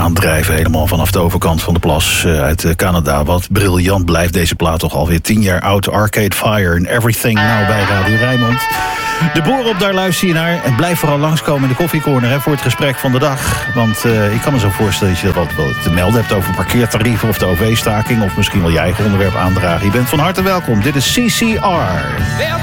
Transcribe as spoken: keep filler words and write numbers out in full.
aandrijven. Helemaal vanaf de overkant van de plas uh, uit uh, Canada. Wat briljant blijft deze plaat toch alweer tien jaar oud. Arcade Fire and Everything nou bij Radio Rijnmond. De boer op, daar luister je naar. En blijf vooral langskomen in de koffiecorner hè, voor het gesprek van de dag. Want uh, ik kan me zo voorstellen dat je wat wel te melden hebt over parkeertarieven of de O V-staking. Of misschien wel je eigen onderwerp aandragen. Je bent van harte welkom. Dit is C C R.